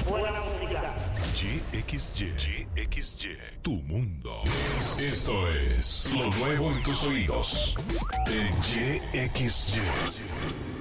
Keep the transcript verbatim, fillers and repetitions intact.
Buena música. Y X Y. Y X Y. Tu mundo. Esto es lo nuevo en tus oídos. En Y X Y.